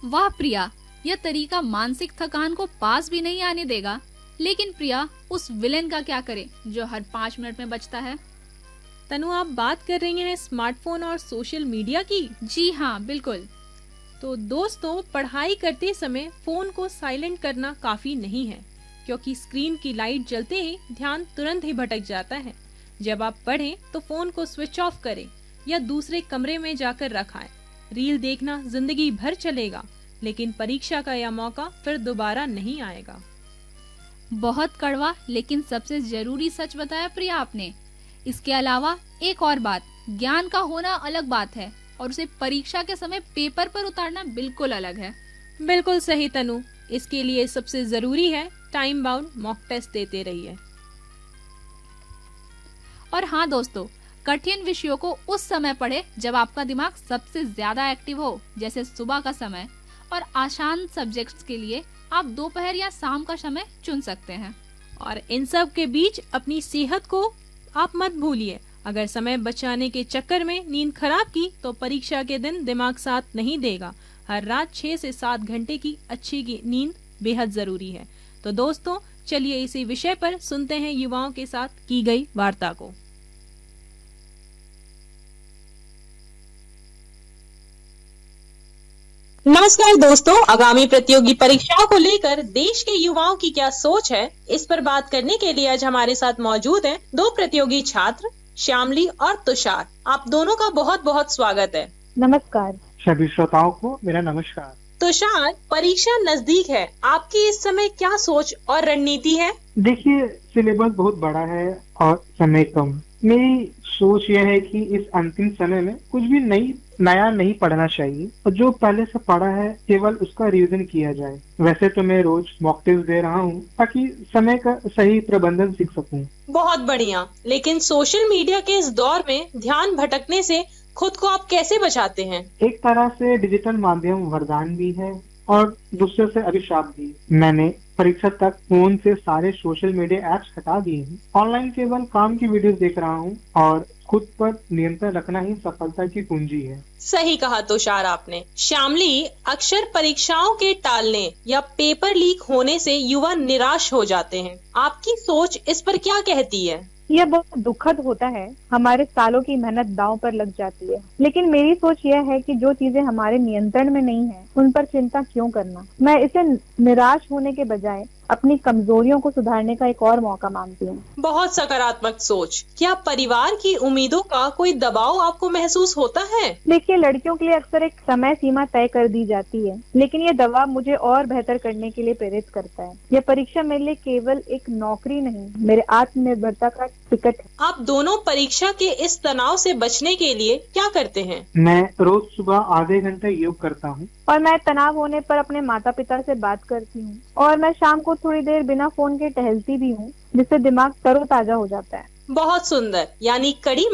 वाह प्रिया, यह तरीका मानसिक थकान को पास भी नहीं आने देगा। लेकिन प्रिया, उस विलेन का क्या करें जो हर 5 मिनट में बचता है? तनु, आप बात कर रही हैं स्मार्टफोन और सोशल मीडिया की? जी हाँ, बिल्कुल। तो दोस्तों, पढ़ाई करते समय फोन को साइलेंट करना काफी नहीं है, क्योंकि स्क्रीन की लाइट जलते ही ध्यान तुरंत ही भटक जाता है। जब आप पढ़ें तो फोन को स्विच ऑफ करें या दूसरे कमरे में जाकर रखाएं। रील देखना जिंदगी भर चलेगा, लेकिन परीक्षा का यह मौका फिर दोबारा नहीं आएगा। बहुत कड़वा लेकिन सबसे जरूरी सच बताया प्रिया आपने। इसके अलावा एक और बात, ज्ञान का होना अलग बात है और उसे परीक्षा के समय पेपर पर उतारना बिल्कुल अलग है। बिल्कुल सही तनु, इसके लिए सबसे जरूरी है टाइम बाउंड मॉक टेस्ट देते रहिए। और हाँ दोस्तों, कठिन विषयों को उस समय पढ़े जब आपका दिमाग सबसे ज्यादा एक्टिव हो, जैसे सुबह का समय। और आसान सब्जेक्ट्स के लिए आप दोपहर या शाम का समय चुन सकते हैं। और इन सब के बीच अपनी सेहत को आप मत भूलिए। अगर समय बचाने के चक्कर में नींद खराब की तो परीक्षा के दिन दिमाग साथ नहीं देगा। हर रात 6 से 7 घंटे की अच्छी नींद बेहद जरूरी है। तो दोस्तों, चलिए इसी विषय पर सुनते हैं युवाओं के साथ की गई वार्ता को। नमस्कार दोस्तों, आगामी प्रतियोगी परीक्षाओं को लेकर देश के युवाओं की क्या सोच है, इस पर बात करने के लिए आज हमारे साथ मौजूद हैं 2 प्रतियोगी छात्र, श्यामली और तुषार। आप दोनों का बहुत बहुत स्वागत है। नमस्कार। सभी श्रोताओं को मेरा नमस्कार। तुषार, परीक्षा नजदीक है, आपकी इस समय क्या सोच और रणनीति है? देखिए, सिलेबस बहुत बड़ा है और समय कम। मेरी सोच यह है कि इस अंतिम समय में कुछ भी नया नहीं पढ़ना चाहिए और जो पहले से पढ़ा है केवल उसका रिवीजन किया जाए। वैसे तो मैं रोज मॉक टेस्ट दे रहा हूँ ताकि समय का सही प्रबंधन सीख सकूँ। बहुत बढ़िया। लेकिन सोशल मीडिया के इस दौर में ध्यान भटकने से खुद को आप कैसे बचाते हैं? एक तरह से डिजिटल माध्यम वरदान भी है और दूसरे से अभिशाप भी। मैंने परीक्षा तक फोन से सारे सोशल मीडिया ऐप्स हटा दिए हैं। ऑनलाइन केवल काम की वीडियोस देख रहा हूँ और खुद पर नियंत्रण रखना ही सफलता की कुंजी है। सही कहा तुषार आपने। श्यामली, अक्सर परीक्षाओं के टालने या पेपर लीक होने से युवा निराश हो जाते हैं। आपकी सोच इस पर क्या कहती है? यह बहुत दुखद होता है, हमारे सालों की मेहनत दांव पर लग जाती है। लेकिन मेरी सोच यह है कि जो चीजें हमारे नियंत्रण में नहीं है उन पर चिंता क्यों करना। मैं इसे निराश होने के बजाय अपनी कमजोरियों को सुधारने का एक और मौका मानती हूँ। बहुत सकारात्मक सोच। क्या परिवार की उम्मीदों का कोई दबाव आपको महसूस होता है? देखिए, लड़कियों के लिए अक्सर एक समय सीमा तय कर दी जाती है, लेकिन ये दबाव मुझे और बेहतर करने के लिए प्रेरित करता है। यह परीक्षा मेरे लिए केवल एक नौकरी नहीं, मेरे आत्मनिर्भरता का टिकट है। आप दोनों परीक्षा के इस तनाव से बचने के लिए क्या करते हैं? मैं रोज सुबह आधे घंटे योग करता हूँ और मैं तनाव होने पर अपने माता पिता से बात करती हूँ और मैं शाम को थोड़ी देर बिना फोन के टहलती भी हूँ, जिससे दिमाग तरोताजा हो जाता है। बहुत सुंदर। यानी कड़ी